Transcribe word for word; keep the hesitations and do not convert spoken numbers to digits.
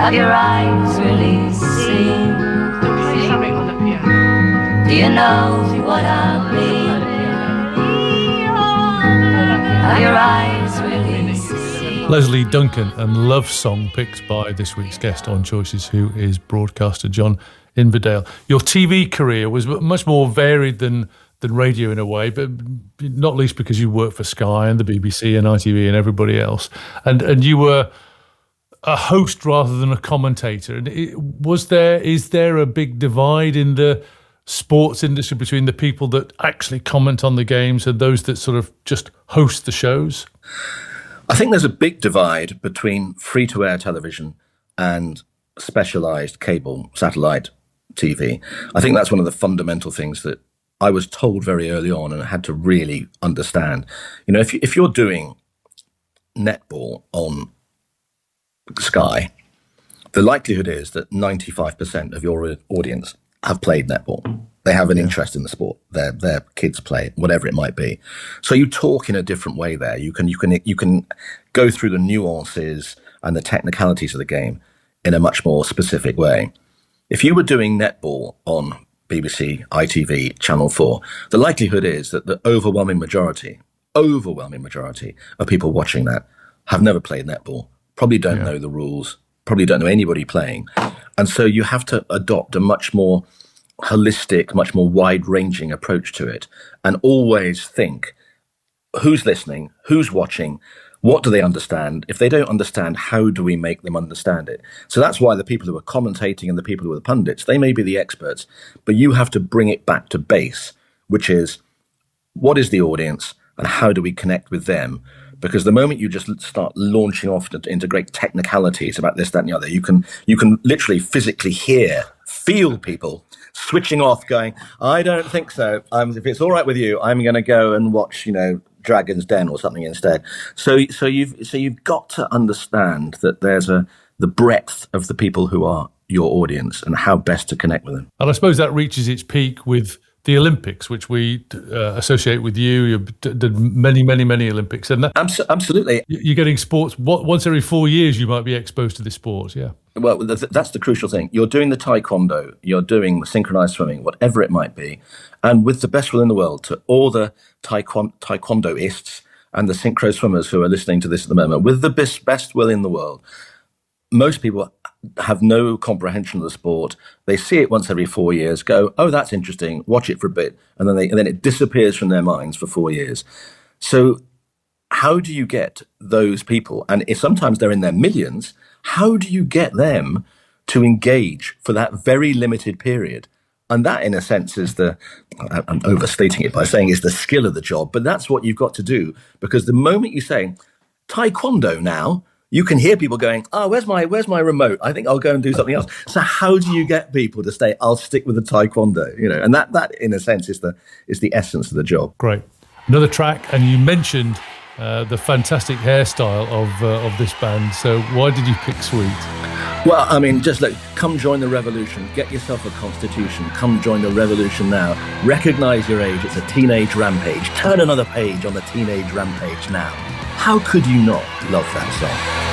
Have your eyes really seen? Do you know what I mean? Have your eyes really seen? Leslie Duncan and Love Song, picked by this week's guest on Choices, who is broadcaster John Inverdale. Your T V career was much more varied than than radio in a way, but not least because you worked for Sky and the B B C and I T V and everybody else. And and you were a host rather than a commentator. And it, was there is there a big divide in the sports industry between the people that actually comment on the games and those that sort of just host the shows? I think there's a big divide between free-to-air television and specialised cable satellite T V. I think that's one of the fundamental things that I was told very early on and I had to really understand. You know, if, you, if you're doing netball on Sky, the likelihood is that ninety-five percent of your audience have played netball. They have an interest in the sport. Their their kids play, whatever it might be. So you talk in a different way there. You can you can you can go through the nuances and the technicalities of the game in a much more specific way. If you were doing netball on B B C, I T V, Channel four, the likelihood is that the overwhelming majority, overwhelming majority of people watching that have never played netball, probably don't yeah. know the rules, probably don't know anybody playing. And so you have to adopt a much more holistic, much more wide-ranging approach to it and always think, who's listening, who's watching, what do they understand? If they don't understand, how do we make them understand it? So that's why the people who are commentating and the people who are the pundits, they may be the experts, but you have to bring it back to base, which is, what is the audience and how do we connect with them? Because the moment you just start launching off into great technicalities about this, that, and the other, you can you can literally physically hear, feel people switching off, going, I don't think so. Um, if it's all right with you, I'm going to go and watch, you know, Dragon's Den or something instead. So, so you've so you've got to understand that there's a the breadth of the people who are your audience and how best to connect with them. And I suppose that reaches its peak with the Olympics, which we uh, associate with you. You did many, many, many Olympics, and that, absolutely, you're getting sports once every four years. You might be exposed to this sport, yeah. Well, that's the crucial thing. You're doing the taekwondo, you're doing synchronized swimming, whatever it might be, and with the best will in the world, to all the taekwondo, taekwondoists and the synchro swimmers who are listening to this at the moment, with the best, best will in the world, most people have no comprehension of the sport. They see it once every four years, go, oh, that's interesting, watch it for a bit, and then they, and then it disappears from their minds for four years. So how do you get those people, and if sometimes they're in their millions, how do you get them to engage for that very limited period? And that, in a sense, is the, I'm overstating it by saying it's the skill of the job, but that's what you've got to do, because the moment you say, taekwondo now, you can hear people going, oh, where's my where's my remote? I think I'll go and do something else. So how do you get people to say, I'll stick with the taekwondo? You know, and that that in a sense is the is the essence of the job. Great. Another track, and you mentioned uh, the fantastic hairstyle of uh, of this band. So why did you pick Sweet? Well, I mean, just look, come join the revolution. Get yourself a constitution. Come join the revolution now. Recognize your age. It's a teenage rampage. Turn another page on the teenage rampage now. How could you not love that song?